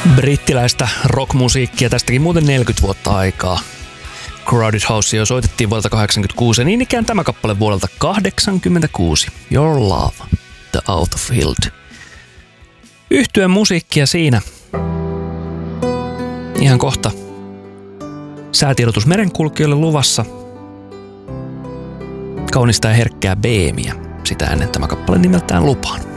Brittiläistä rockmusiikkia, tästäkin muuten 40 vuotta aikaa. Crowded House jo soitettiin vuodelta 86 ja niin ikään tämä kappale vuodelta 86. Your Love, The Outfield. Yhtyeen musiikkia siinä. Ihan kohta säätiedotus merenkulkijoille luvassa. Kaunista ja herkkää beemiä. Sitä ennen tämä kappale nimeltään Lupaan.